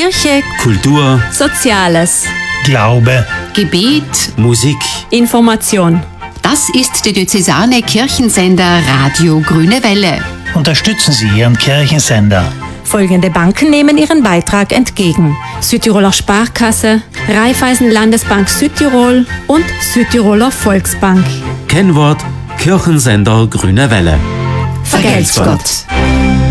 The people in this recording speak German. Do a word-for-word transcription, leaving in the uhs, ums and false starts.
Kirche, Kultur, Soziales, Glaube, Gebet, Musik. Information. das ist der diözesane Kirchensender Radio Grüne Welle. unterstützen Sie Ihren Kirchensender. Folgende Banken nehmen ihren Beitrag entgegen: Südtiroler Sparkasse, Raiffeisen Landesbank Südtirol und Südtiroler Volksbank. Kennwort: Kirchensender Grüne Welle. Vergelt's Gott.